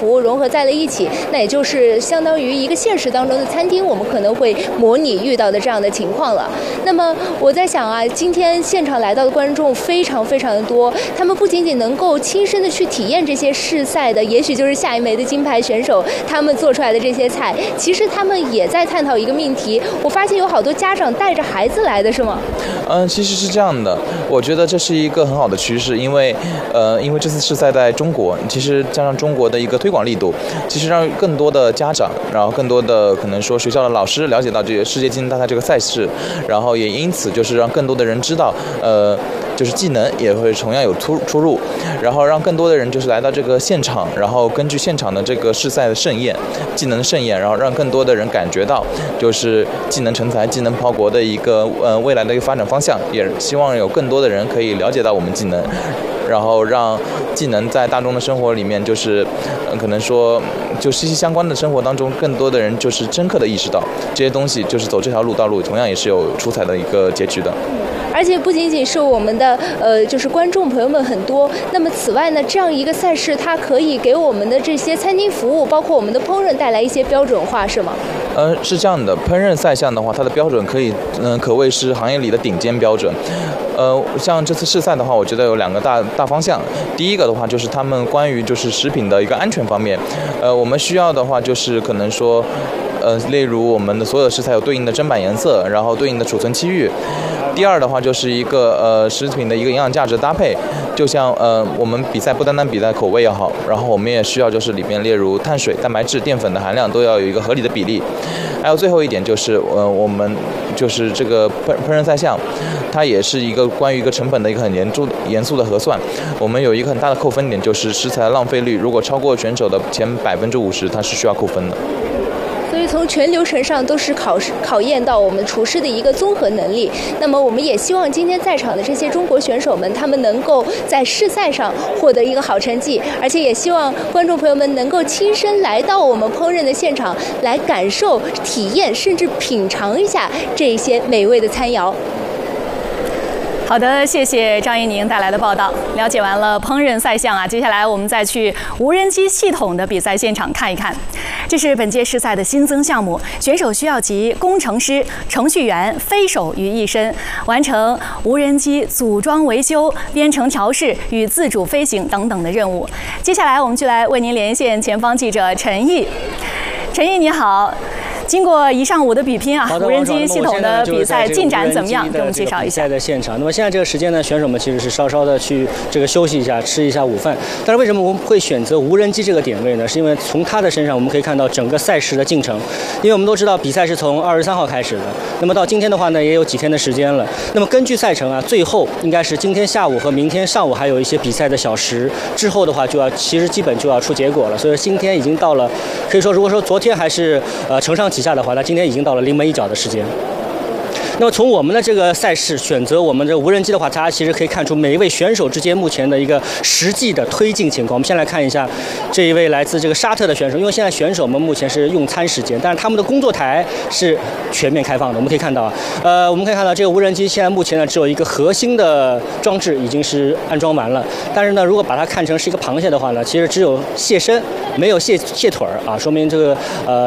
服务融合在了一起，那也就是相当于一个现实当中的餐厅，我们可能会模拟遇到的这样的情况了。那么我在想啊，今天现场来到的观众非常非常的多，他们不仅仅能够亲身的去体验这些试赛的，也许就是下一枚的金牌选手他们做出来的这些菜，其实他们也在探讨一个命题。我发现有好多家长带着孩子来的是吗？ 其实是这样的，我觉得这是一个很好的趋势，因为这次试赛在中国，其实加上中国的一个推广力度，其实让更多的家长，然后更多的可能说学校的老师了解到这个世界竞争大赛这个赛事，然后也因此就是让更多的人知道，就是技能也会同样有出入，然后让更多的人就是来到这个现场，然后根据现场的这个试赛的盛宴，技能的盛宴，然后让更多的人感觉到就是技能成才、技能报国的一个未来的一个发展方向，也希望有更多的人可以了解到我们技能，然后让技能在大众的生活里面就是可能说就息息相关的生活当中，更多的人就是深刻的意识到这些东西，就是走这条道路同样也是有出彩的一个结局的。 而且不仅仅是我们的就是观众朋友们很多，那么此外呢，这样一个赛事它可以给我们的这些餐厅服务，包括我们的烹饪带来一些标准化，是吗？ 是这样的，烹饪赛项的话，它的标准可谓是行业里的顶尖标准。像这次试赛的话，我觉得有两个大方向。第一个的话就是他们关于就是食品的一个安全方面，我们需要的话就是可能说，例如我们的所有食材有对应的砧板颜色，然后对应的储存期域。第二的话就是一个食品的一个营养价值搭配，就像我们比赛不单单比赛口味要好，然后我们也需要就是里面列入碳水、蛋白质、淀粉的含量都要有一个合理的比例。还有最后一点就是我们就是这个烹饪赛项，它也是一个关于一个成本的一个很严肃的核算。我们有一个很大的扣分点，就是食材浪费率，如果超过选手的前50%，它是需要扣分的。 所以从全流程上都是考验到我们厨师的一个综合能力。那么我们也希望今天在场的这些中国选手们，他们能够在试赛上获得一个好成绩，而且也希望观众朋友们能够亲身来到我们烹饪的现场，来感受、体验，甚至品尝一下这些美味的餐肴。 好的，谢谢张怡宁带来的报道。了解完了烹饪赛项啊，接下来我们再去无人机系统的比赛现场看一看。这是本届试赛的新增项目，选手需要集工程师、程序员、飞手于一身，完成无人机组装维修、编程调试与自主飞行等等的任务。接下来我们就来为您连线前方记者陈毅。陈毅你好。经过一上午的比拼啊，无人机系统的比赛进展怎么样？给我们介绍一下。 比赛的现场，那么现在这个时间呢，选手们其实是稍稍的去这个休息一下，吃一下午饭。但是为什么我们会选择无人机这个点位呢？是因为从它的身上我们可以看到整个赛事的进程。因为我们都知道比赛是从23号开始的，那么到今天的话呢，也有几天的时间了。那么根据赛程啊，最后应该是今天下午和明天上午还有一些比赛的小时，之后的话其实基本就要出结果了。所以今天已经到了，可以说如果说昨天还是承上启下的话，那今天已经到了临门一脚的时间。那么从我们的这个赛事选择我们的无人机的话，大家其实可以看出每一位选手之间目前的一个实际的推进情况。我们先来看一下这一位来自这个沙特的选手，因为现在选手们目前是用餐时间，但是他们的工作台是全面开放的。我们可以看到我们可以看到这个无人机现在目前呢只有一个核心的装置已经是安装完了，但是呢如果把它看成是一个螃蟹的话呢，其实只有蟹身没有蟹腿啊，说明这个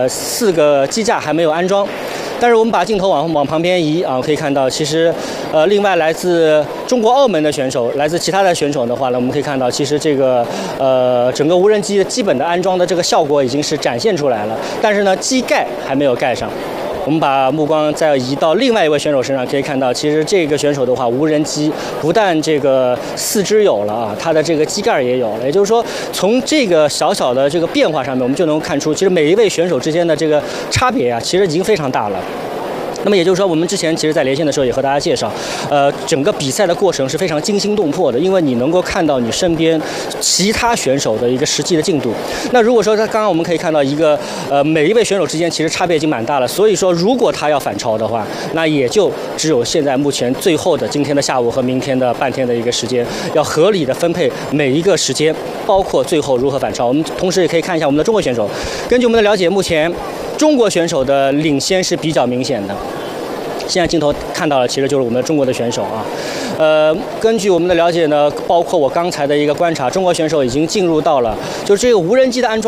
4个机架还没有安装。但是我们把镜头往旁边移啊，可以看到其实另外来自中国澳门的选手，来自其他的选手的话呢，我们可以看到其实这个整个无人机的基本的安装的这个效果已经是展现出来了，但是呢机盖还没有盖上。我们把目光再移到另外一位选手身上，可以看到其实这个选手的话，无人机不但这个四肢有了啊，它的这个机盖也有了。也就是说从这个小小的这个变化上面，我们就能看出其实每一位选手之间的这个差别啊，其实已经非常大了。那么也就是说，我们之前其实在连线的时候也和大家介绍，整个比赛的过程是非常惊心动魄的，因为你能够看到你身边其他选手的一个实际的进度。那如果说刚刚我们可以看到一个每一位选手之间其实差别已经蛮大了，所以说如果他要反超的话，那也就只有现在目前最后的今天的下午和明天的半天的一个时间，要合理的分配每一个时间，包括最后如何反超。我们同时也可以看一下我们的中国选手，根据我们的了解，目前中国选手的领先是比较明显的。现在镜头看到了，其实就是我们中国的选手啊。根据我们的了解呢，包括我刚才的一个观察，中国选手已经进入到了就是这个无人机的安装。